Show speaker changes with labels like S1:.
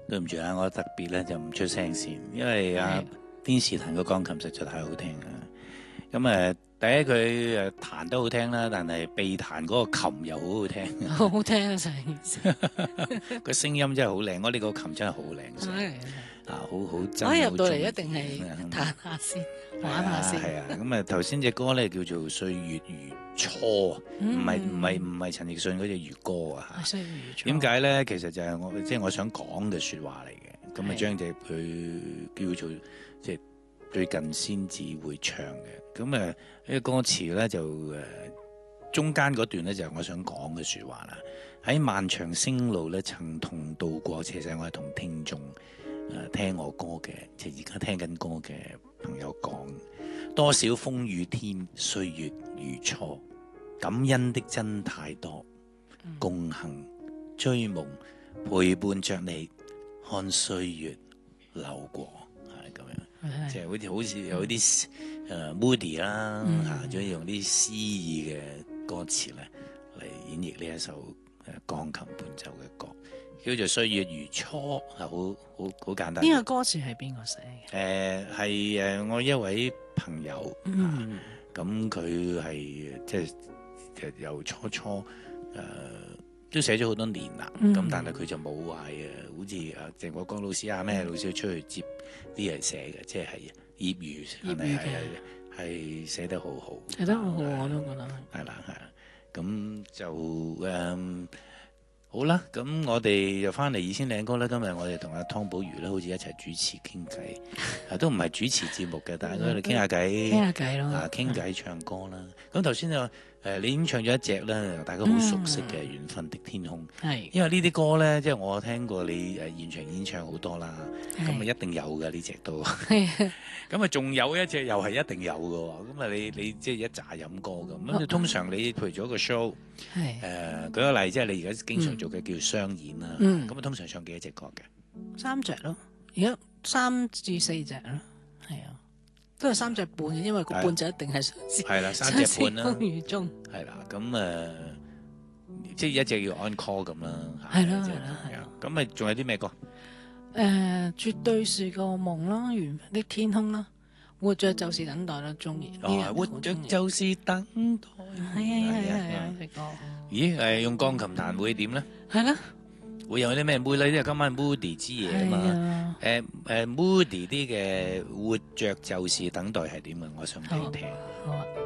S1: 對唔住啊，我特別咧就唔出聲先，因為天使彈個鋼琴實在太好聽啦。咁第一佢彈得好聽啦，但係被彈嗰個琴又好好聽，
S2: 好好聽啊！成件事
S1: 個聲音真係好靚，我呢個琴真係好靚聲，好真。
S2: 我一入到嚟一定係彈下先，玩下先。
S1: 係啊，咁頭先隻歌咧叫做《歲月如初》，唔係陳奕迅嗰隻如歌啊。
S2: 歲月如初。點
S1: 解咧？其實就係我想講嘅説話嚟嘅。咁將隻佢叫做即係最近先至會唱嘅。咁呢個歌詞咧就中間嗰段咧就係我想講嘅説話啦。喺漫長星路咧，曾同度過，其實我係同聽眾聽我歌嘅，即係而家聽緊歌嘅朋友講，多少風雨天，歲月如初，感恩的真太多，共行追夢，陪伴着你，看歲月流過，係咁樣，即係好似有啲moody 啦，仲要用啲詩意嘅歌詞咧嚟演繹呢一首鋼琴伴奏嘅歌。叫做歲月如初，好簡單。
S2: 呢個歌詞係邊個寫嘅？
S1: 係我一位朋友，咁佢係即係由初都寫咗好多年啦。咁但係佢就冇話好似鄭國江老師啊咩老師出去接啲人寫嘅，即係業餘係寫得好好，
S2: 寫得好好，我都覺得
S1: 係啦。咁就好啦，咁我哋就翻嚟二千靚歌啦。今日我哋同阿湯寶如咧，好似一齊主持傾偈，都唔係主持節目嘅，但係我哋傾下偈，
S2: 傾下偈咯，
S1: 傾偈唱歌啦。咁頭先就你已經唱咗一隻啦，大家好熟悉嘅《緣分的天空》。
S2: 係，
S1: 因為呢啲歌咧，即係我聽過你現場演唱好多啦，咁啊一定有嘅呢隻都。咁啊仲有一隻又係一定有嘅喎，咁啊你即係一紮飲歌咁。通常你譬如做一個 show， 舉個例，即係你而家經常做嘅叫商演啦，咁啊通常唱幾多隻歌嘅
S2: ？3隻咯，而家3至4隻咯，係啊，都係3隻半嘅，因為個半就一定係雙節。
S1: 係啦，3隻半啦。
S2: 風雨中
S1: 係啦，咁即係一隻叫 encore 咁啦。
S2: 係啦，係啦。
S1: 咁仲有啲咩歌？
S2: 絕對是個夢啦，緣分的天空啦，活着就是等待啦，中意。
S1: 活着就是等待。
S2: 係隻歌。
S1: 咦？用鋼琴彈會點咧？
S2: 係啦。
S1: 會有啲咩 mood 咧？因為今晚 moody 之夜啊嘛。moody 啲嘅活着就是等待係點啊？我想聽聽。
S2: 好啊。